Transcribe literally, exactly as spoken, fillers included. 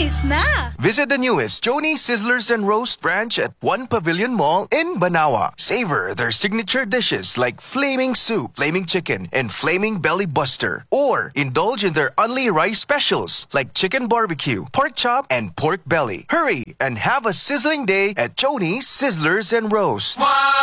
Choni's na! Visit the newest Choni Sizzlers and Roast branch at One Pavilion Mall in Banawa. Savor their signature dishes like flaming soup, flaming chicken, and flaming belly buster. Or indulge in their only rice specials like chicken barbecue, pork chop, and pork belly. Hurry and have a sizzling day at Choni Sizzlers and Roast.